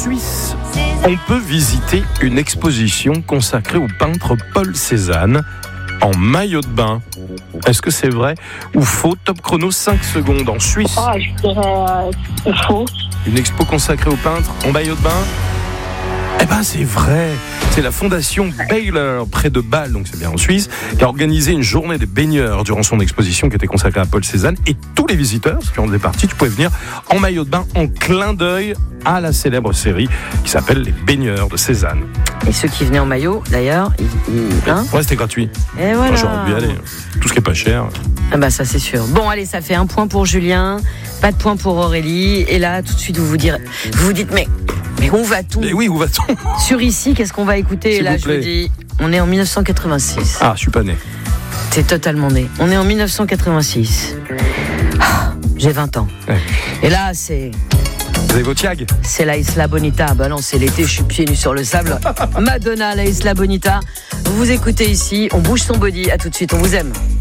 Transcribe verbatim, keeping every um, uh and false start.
Suisse, on peut visiter une exposition consacrée au peintre Paul Cézanne en maillot de bain. Est-ce que c'est vrai ou faux? Top chrono, cinq secondes. En Suisse, Ah, je dirais euh, faux. une expo consacrée au peintre en maillot de bain. Eh ben c'est vrai, c'est la fondation Baylor près de Bâle, donc c'est bien en Suisse, qui a organisé une journée des baigneurs durant son exposition qui était consacrée à Paul Cézanne, et tous les visiteurs qui en faisaient partie, tu pouvais venir en maillot de bain en clin d'œil à la célèbre série qui s'appelle Les Baigneurs de Cézanne. Et ceux qui venaient en maillot, d'ailleurs, ils, ils- hein Ouais, c'était gratuit. Et voilà. Moi, j'aurais pu y aller. Tout ce qui est pas cher. Ah bah ça c'est sûr. Bon allez, ça fait un point pour Julien, pas de point pour Aurélie. Et là, tout de suite, vous vous, direz, vous, vous dites, mais, mais où va-t-on? Mais oui, où va-t-on? Sur Ici, qu'est-ce qu'on va écouter? S'il Là, vous je plaît. vous dis, on est en dix-neuf cent quatre-vingt-six. Ah, je suis pas né. T'es totalement né. On est en dix-neuf cent quatre-vingt-six. Ah, j'ai vingt ans. Ouais. Et là, c'est... Vous avez vos tiags? C'est la Isla Bonita. Bah non, c'est l'été, je suis pieds nus sur le sable. Madonna, la Isla Bonita. Vous écoutez Ici, on bouge son body. À tout de suite, on vous aime.